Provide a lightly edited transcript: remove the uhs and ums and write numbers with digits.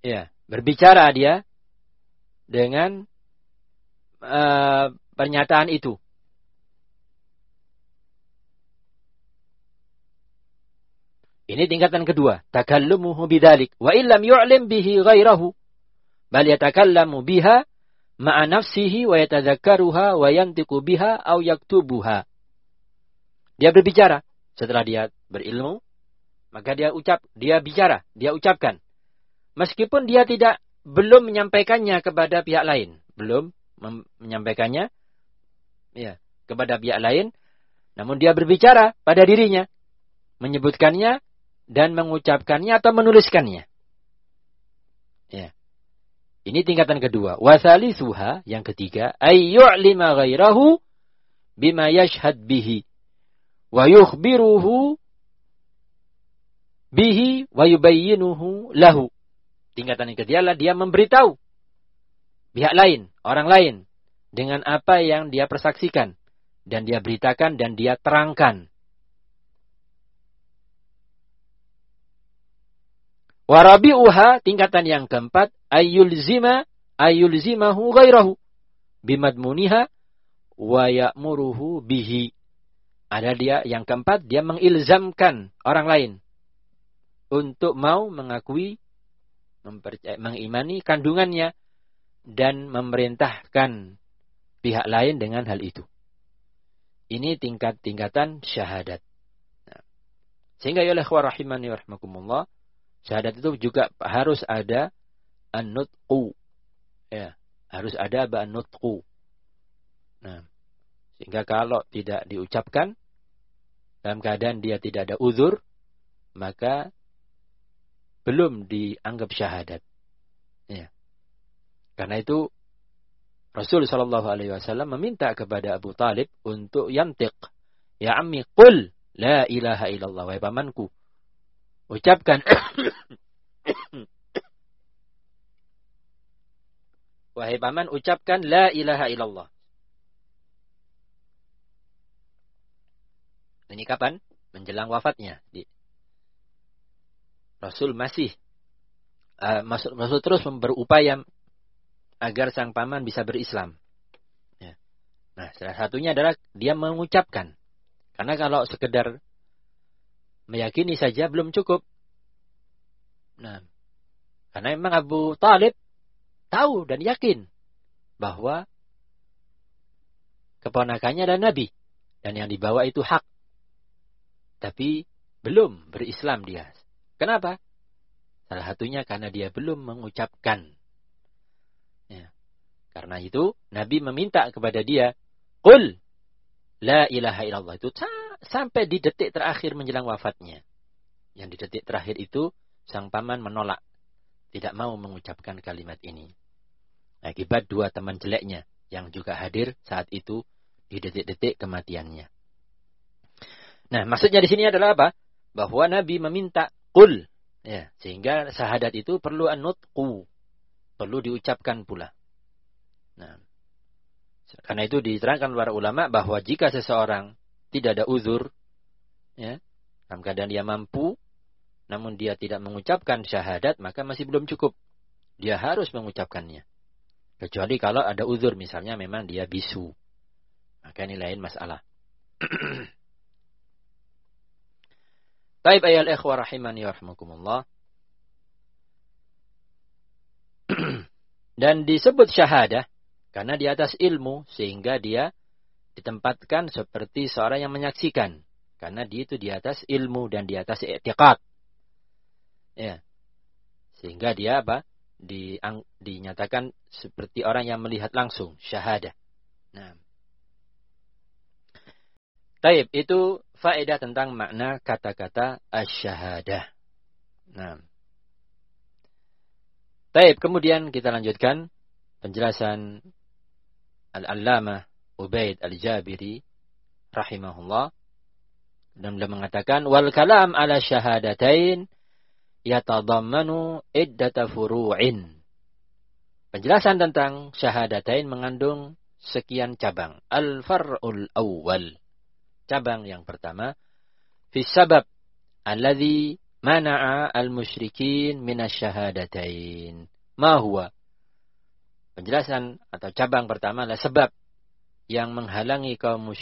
Ya, berbicara dia dengan pernyataan itu. Ini tingkatan kedua, takallumuhu bidzalik wa illam yu'lim bihi ghairahu bal yatakallamu biha ma'a nafsihi wa yatadzakkaruha wa yantiqu biha aw yaktubuha. Dia berbicara setelah dia berilmu, maka dia bicara, dia ucapkan. Meskipun dia belum menyampaikannya kepada pihak lain, menyampaikannya kepada pihak lain, namun dia berbicara pada dirinya, menyebutkannya dan mengucapkannya atau menuliskannya. Ya. Ini tingkatan kedua. Wasalisuha, yang ketiga, ay yu'lima ghairahu bima yashhad bihi wa yukhbiruhu bihi wa yubayyinuhu lahu. Tingkatan yang ketiga adalah dia memberitahu pihak lain, orang lain dengan apa yang dia persaksikan dan dia beritakan dan dia terangkan. Warabi'uha, tingkatan yang keempat, ayyulzimahu ghairahu bimadmuniha wa ya'muruhu bihi. Ada dia yang keempat, dia mengilzamkan orang lain untuk mau mengakui, mengimani kandungannya dan memerintahkan pihak lain dengan hal itu. Ini tingkatan syahadat. Nah, sehingga ya ikhwah rahimani wa rahmakumullah, syahadat itu juga harus ada an-nutqu. Ya, harus ada an-nutqu. Nah, sehingga kalau tidak diucapkan dalam keadaan dia tidak ada uzur, maka belum dianggap syahadat. Ya. Karena itu Rasul sallallahu alaihi wasallam meminta kepada Abu Talib untuk yantiq. Ya ammi qul la ilaha illallah, wahai pamanku, ucapkan wahai paman, ucapkan la ilaha illallah. Ini kapan? Menjelang wafatnya. Rasul masih Rasul terus berupaya agar sang paman bisa berislam. Ya. Nah, salah satunya adalah dia mengucapkan. Karena kalau sekedar meyakini saja belum cukup. Nah, karena memang Abu Talib tahu dan yakin bahwa keponakannya adalah Nabi dan yang dibawa itu hak. Tapi belum berislam dia. Kenapa? Salah satunya karena dia belum mengucapkan. Ya. Karena itu Nabi meminta kepada dia, qul la ilaha illallah, itu sampai di detik terakhir menjelang wafatnya. Yang di detik terakhir itu sang paman menolak, tidak mau mengucapkan kalimat ini. Akibat dua teman jeleknya yang juga hadir saat itu di detik-detik kematiannya. Nah, maksudnya di sini adalah apa? Bahwa Nabi meminta qul, ya, sehingga syahadat itu perlu an-nutqu, perlu diucapkan pula. Nah, karena itu diterangkan para ulama bahwa jika seseorang tidak ada uzur, ya, dalam keadaan dia mampu, namun dia tidak mengucapkan syahadat, maka masih belum cukup. Dia harus mengucapkannya. Kecuali kalau ada uzur, misalnya memang dia bisu. Maka ini lain masalah. Baik ayol ikhwah rahimani wa rahmakumullah. Dan disebut syahadah karena di atas ilmu, sehingga dia ditempatkan seperti seorang yang menyaksikan. Karena dia itu di atas ilmu dan di atas i'tiqad. Ya. Sehingga dia apa? Dinyatakan seperti orang yang melihat langsung, syahadah. Nah. Taib, itu faedah tentang makna kata-kata asy-syahadah. Nah. Taib, kemudian kita lanjutkan penjelasan Al-Allamah Ubaid Al-Jabiri rahimahullah. Dan beliau mengatakan wal kalam ala syahadatain yatadammanu iddata furu'in. Penjelasan tentang syahadatain mengandung sekian cabang. Al-far'ul awwal. Cabang yang pertama, fi sabab alladhi mana'a al-musyrikin minasyahadatain. Ma huwa? Penjelasan atau cabang pertama adalah sebab yang menghalangi kaum